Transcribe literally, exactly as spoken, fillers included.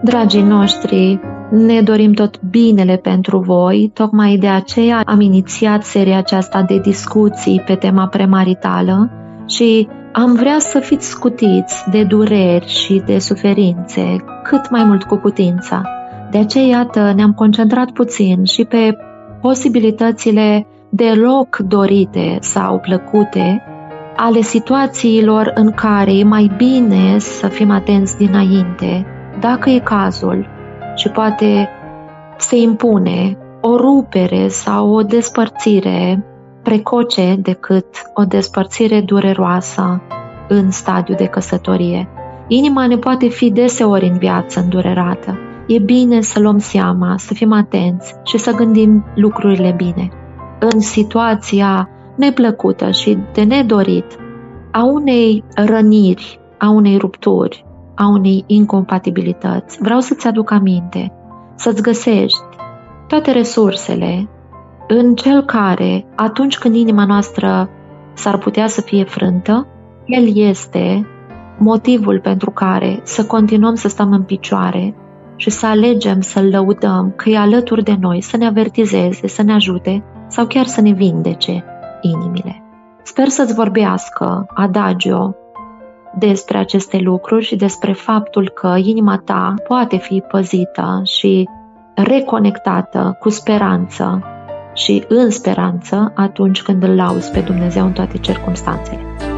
Dragii noștri, ne dorim tot binele pentru voi, tocmai de aceea am inițiat seria aceasta de discuții pe tema premaritală și am vrea să fiți scutiți de dureri și de suferințe cât mai mult cu putință. De aceea, iată, ne-am concentrat puțin și pe posibilitățile deloc dorite sau plăcute ale situațiilor în care e mai bine să fim atenți dinainte, dacă e cazul, și poate se impune o rupere sau o despărțire precoce decât o despărțire dureroasă în stadiu de căsătorie. Inima ne poate fi deseori în viață îndurerată. E bine să luăm seama, să fim atenți și să gândim lucrurile bine. În situația neplăcută și de nedorit a unei răniri, a unei rupturi, a unei incompatibilități, vreau să-ți aduc aminte, să-ți găsești toate resursele în cel care, atunci când inima noastră s-ar putea să fie frântă, el este motivul pentru care să continuăm să stăm în picioare și să alegem să-L lăudăm că e alături de noi, să ne avertizeze, să ne ajute sau chiar să ne vindece inimile. Sper să-ți vorbească Adagio despre aceste lucruri și despre faptul că inima ta poate fi păzită și reconectată cu speranță și în speranță atunci când îl lauzi pe Dumnezeu în toate circumstanțele.